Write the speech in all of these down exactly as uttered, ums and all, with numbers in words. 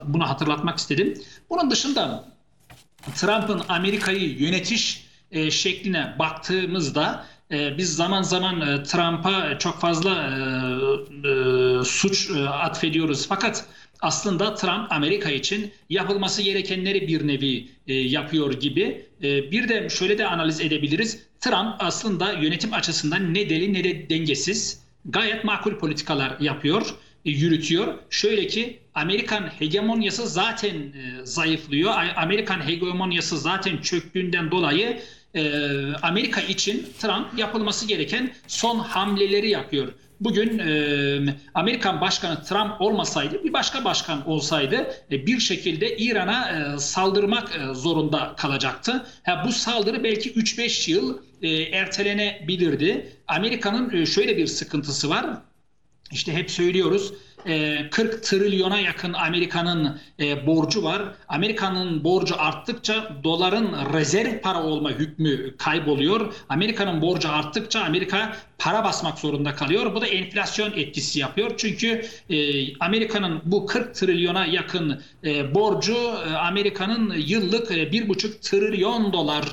Bunu hatırlatmak istedim. Bunun dışında Trump'ın Amerika'yı yönetiş e, şekline baktığımızda e, biz zaman zaman e, Trump'a çok fazla e, e, suç e, atfediyoruz. Fakat aslında Trump Amerika için yapılması gerekenleri bir nevi e, yapıyor gibi. E, bir de şöyle de analiz edebiliriz. Trump aslında yönetim açısından ne deli ne de dengesiz, gayet makul politikalar yapıyor, e, yürütüyor. Şöyle ki Amerikan hegemonyası zaten e, zayıflıyor. Amerikan hegemonyası zaten çöktüğünden dolayı e, Amerika için Trump yapılması gereken son hamleleri yapıyor. Bugün e, Amerikan Başkanı Trump olmasaydı, bir başka başkan olsaydı e, bir şekilde İran'a e, saldırmak e, zorunda kalacaktı. Ha, bu saldırı belki üç beş yıl e, ertelenebilirdi. Amerika'nın e, şöyle bir sıkıntısı var. İşte hep söylüyoruz, kırk trilyona yakın Amerika'nın borcu var. Amerika'nın borcu arttıkça doların rezerv para olma hükmü kayboluyor. Amerika'nın borcu arttıkça Amerika para basmak zorunda kalıyor. Bu da enflasyon etkisi yapıyor. Çünkü Amerika'nın bu kırk trilyona yakın borcu Amerika'nın yıllık bir buçuk trilyon dolar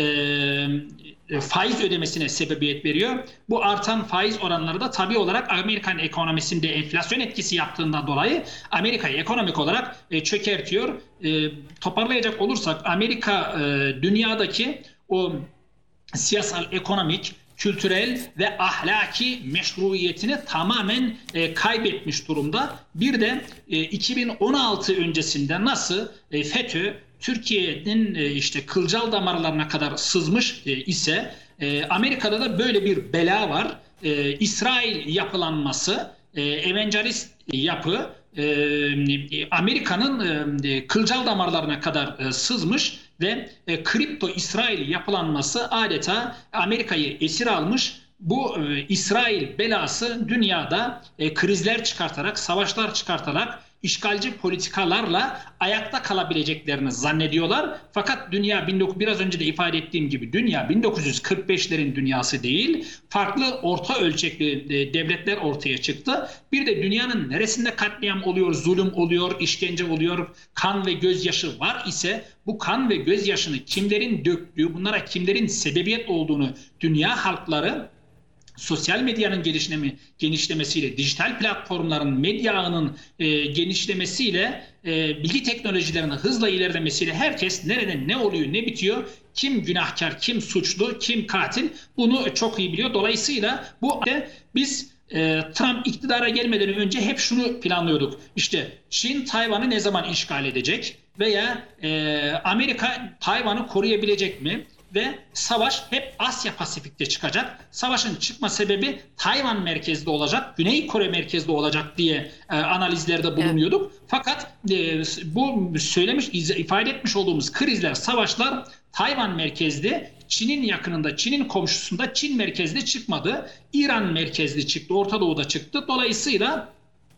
faiz ödemesine sebebiyet veriyor. Bu artan faiz oranları da tabii olarak Amerikan ekonomisinde enflasyon etkisi yaptığından dolayı Amerika'yı ekonomik olarak çökertiyor. Toparlayacak olursak Amerika dünyadaki o siyasal, ekonomik, kültürel ve ahlaki meşruiyetini tamamen e, kaybetmiş durumda. Bir de e, iki bin on altı öncesinde nasıl e, FETÖ Türkiye'nin e, işte kılcal damarlarına kadar sızmış e, ise e, Amerika'da da böyle bir bela var. E, İsrail yapılanması, e, evangelist yapı e, Amerika'nın e, kılcal damarlarına kadar e, sızmış ve e, kripto İsrail yapılanması adeta Amerika'yı esir almış. Bu e, İsrail belası dünyada e, krizler çıkartarak, savaşlar çıkartarak, işgalci politikalarla ayakta kalabileceklerini zannediyorlar. Fakat dünya biraz önce de ifade ettiğim gibi dünya bin dokuz yüz kırk beşlerin dünyası değil. Farklı orta ölçekli devletler ortaya çıktı. Bir de dünyanın neresinde katliam oluyor, zulüm oluyor, işkence oluyor, kan ve gözyaşı var ise bu kan ve gözyaşını kimlerin döktüğü, bunlara kimlerin sebebiyet olduğunu dünya halkları sosyal medyanın gelişmesi, genişlemesiyle, dijital platformların, medya ağının e, genişlemesiyle, e, bilgi teknolojilerinin hızla ilerlemesiyle herkes nerede ne oluyor, ne bitiyor, kim günahkar, kim suçlu, kim katil bunu çok iyi biliyor. Dolayısıyla bu biz e, Trump iktidara gelmeden önce hep şunu planlıyorduk. İşte Çin Tayvan'ı ne zaman işgal edecek veya e, Amerika Tayvan'ı koruyabilecek mi? Ve savaş hep Asya Pasifik'te çıkacak. Savaşın çıkma sebebi Tayvan merkezli olacak, Güney Kore merkezli olacak diye e, analizlerde bulunuyorduk. Evet. Fakat e, bu söylemiş, ifade etmiş olduğumuz krizler, savaşlar Tayvan merkezli, Çin'in yakınında, Çin'in komşusunda Çin merkezli çıkmadı. İran merkezli çıktı, Orta Doğu'da çıktı. Dolayısıyla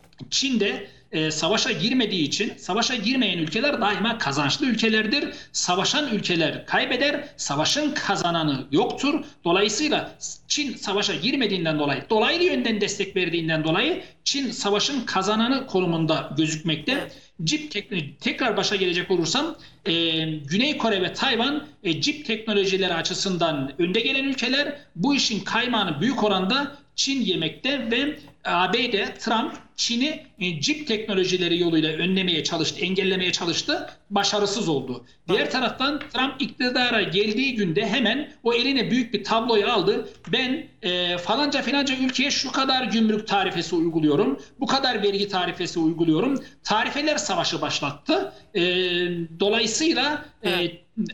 Çin'de e, savaşa girmediği için savaşa girmeyen ülkeler daima kazançlı ülkelerdir. Savaşan ülkeler kaybeder, savaşın kazananı yoktur. Dolayısıyla Çin savaşa girmediğinden dolayı, dolaylı yönden destek verdiğinden dolayı Çin savaşın kazananı konumunda gözükmekte. Cip tekrar başa gelecek olursam e, Güney Kore ve Tayvan e, cip teknolojileri açısından önde gelen ülkeler. Bu işin kaymağını büyük oranda Çin yemekte ve A B D, Trump Çin'i e, cip teknolojileri yoluyla önlemeye çalıştı, engellemeye çalıştı. Başarısız oldu. Diğer taraftan Trump iktidara geldiği günde hemen o eline büyük bir tabloyu aldı. Ben e, falanca filanca ülkeye şu kadar gümrük tarifesi uyguluyorum. Bu kadar vergi tarifesi uyguluyorum. Tarifeler savaşı başlattı. E, dolayısıyla e,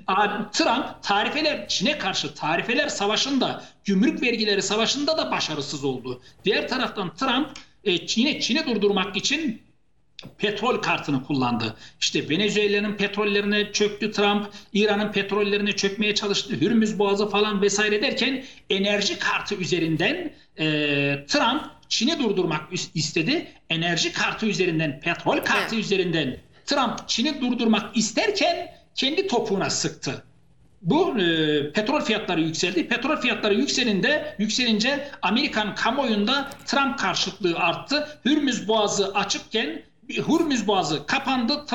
Trump tarifeler Çin'e karşı tarifeler savaşında, gümrük vergileri savaşında da başarısız oldu. Diğer taraftan Trump e, Çin'e Çin'i durdurmak için petrol kartını kullandı. İşte Venezuela'nın petrollerine çöktü Trump, İran'ın petrollerine çökmeye çalıştı, Hürmüz Boğazı falan vesaire derken enerji kartı üzerinden e, Trump Çin'i durdurmak istedi. Enerji kartı üzerinden, petrol kartı üzerinden Trump Çin'i durdurmak isterken kendi topuğuna sıktı. Bu e, petrol fiyatları yükseldi. Petrol fiyatları yükselinde, yükselince Amerikan kamuoyunda Trump karşıtlığı arttı. Hürmüz Boğazı açıkken Hürmüz Boğazı kapandı.